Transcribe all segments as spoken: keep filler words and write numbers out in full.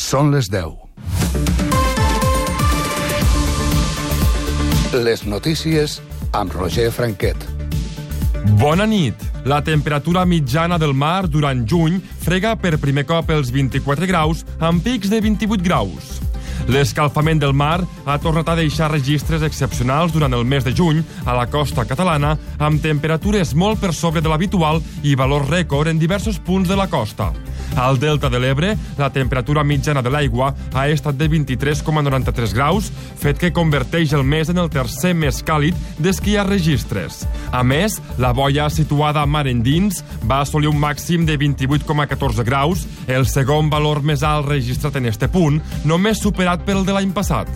Són les deu. Les notícies amb Roger Franquet. Bona nit. La temperatura mitjana del mar durant juny frega per primer cop els vint-i-quatre graus amb pics de vint-i-vuit graus. L'escalfament del mar ha tornat a deixar registres excepcionals durant el mes de juny a la costa catalana, amb temperatures molt per sobre de l'habitual i valor rècord en diversos punts de la costa. Al Delta de l'Ebre, la temperatura mitjana de l'aigua ha estat de vint-i-tres coma noranta-tres graus, fet que converteix el mes en el tercer més càlid des que hi ha registres. A més, la boia situada a mar endins va assolir un màxim de vint-i-vuit coma catorze graus, el segon valor més alt registrat en este punt, només superat pel de l'any passat.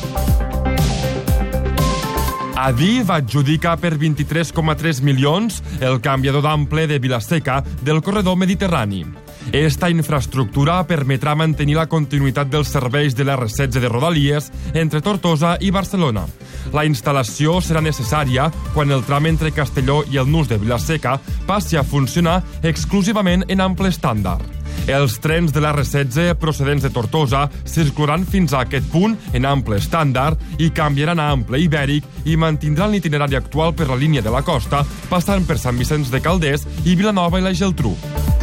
Adif adjudica per vint-i-tres coma tres milions el canviador d'ample de Vila-seca del corredor mediterrani. Esta infraestructura permetrà mantenir la continuïtat dels serveis de l'erre setze de Rodalies entre Tortosa i Barcelona. La instal·lació serà necessària quan el tram entre Castelló i el nus de Vila-seca passi a funcionar exclusivament en ample estàndard. Els trens de l'erre setze procedents de Tortosa circularan fins a aquest punt en ample estàndard i canviaran a ample ibèric i mantindran l'itinerari actual per la línia de la costa, passant per Sant Vicenç de Calders i Vilanova i la Geltrú.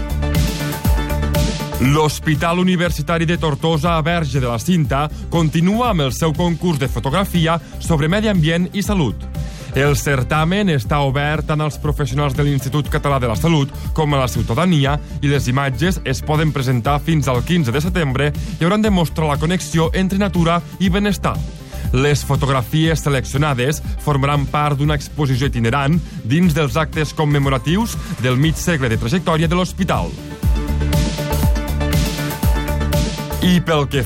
L'Hospital Universitari de Tortosa a Verge de la Cinta continua amb el seu concurs de fotografia sobre medi ambient i salut. El certamen està obert tant als professionals de l'Institut Català de la Salut com a la ciutadania i les imatges es poden presentar fins al quinze de setembre i hauran de mostrar la connexió entre natura i benestar. Les fotografies seleccionades formaran part d'una exposició itinerant dins dels actes commemoratius del mig segle de trajectòria de l'hospital. I pel que